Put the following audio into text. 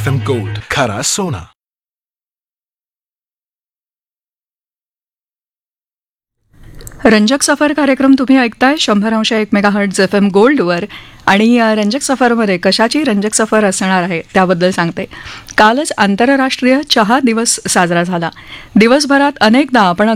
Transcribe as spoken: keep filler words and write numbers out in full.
F M gold, खरा सोना. रंजक सफर कार्यक्रम तुम्ही ऐकताय शंभर अंश एक मेगाहर्ट्झ एफ एम गोल्डवर. आणि या रंजक सफरमध्ये कशाची रंजक सफर असणार आहे त्याबद्दल सांगते. कालच आंतरराष्ट्रीय चहा दिवस साजरा झाला. दिवसभरात अनेकदा आपण